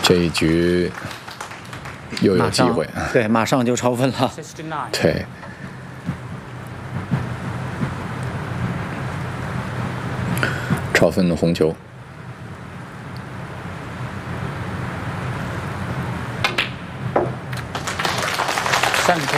这一局又有机会， 对，马上就超分了。 对，超分的红球。 3K。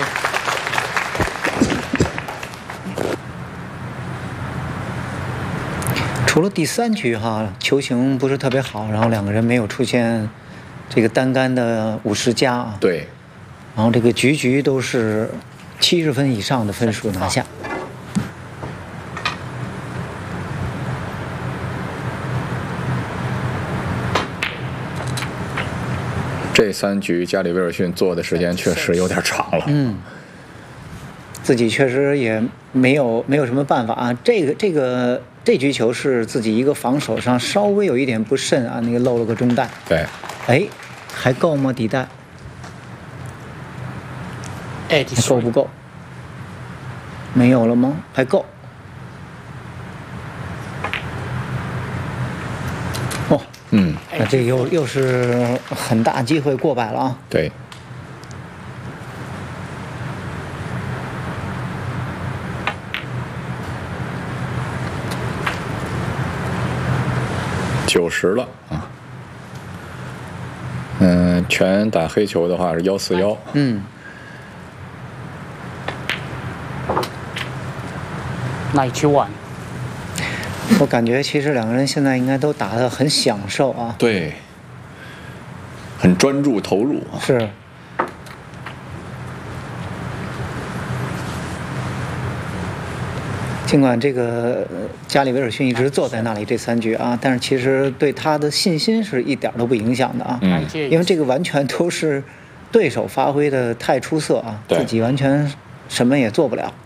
除了第3局哈，球形不是特别好，然后两个人没有出现这个单杆的50加啊。 对。 然后这个局都是70分以上的分数拿下。 这3局加里威尔逊做的时间确实有点长了。 自己确实也没有什么办法啊。这局球是自己一个防守上稍微有一点不慎啊，那个漏了个中袋。 对。 哎，还够吗？底袋？ 还够不够？没有了吗？还够。哦。那这又是很大机会过百了啊。 对。90了啊。全打黑球的话是141。 91。 我感觉其实两个人现在应该都打得很享受啊。 对。很专注投入啊。 是。尽管这个加里威尔逊一直坐在那里这3局啊，但是其实对他的信心是一点都不影响的啊。因为这个完全都是对手发挥的太出色啊，自己完全什么也做不了。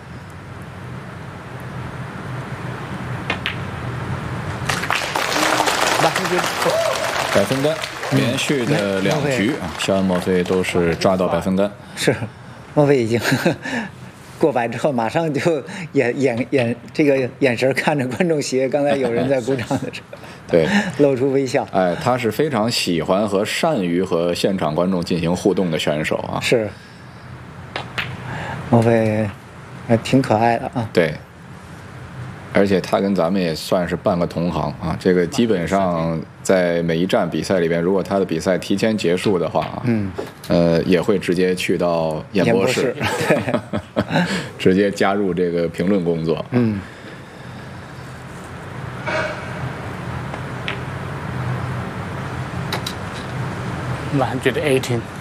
百分杆，连续的2局啊，肖恩·莫菲都是抓到百分杆。 是，莫菲已经过百之后，马上就这个眼神看着观众席，刚才有人在鼓掌的时候， 对， 露出微笑。 哎，他是非常喜欢和善于和现场观众进行互动的选手啊。 是，莫菲还挺可爱的啊。 对。而且他跟咱们也算是半个同行啊，这个基本上在每一站比赛里边，如果他的比赛提前结束的话，也会直接去到演播室，直接加入这个评论工作。 118。